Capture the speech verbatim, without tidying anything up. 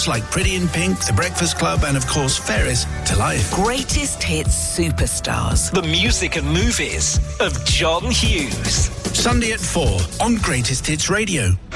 like Pretty in Pink, The Breakfast Club, and of course Ferris to life. Greatest Hits Superstars. The music and movies of John Hughes. Sunday at four on Greatest Hits Radio.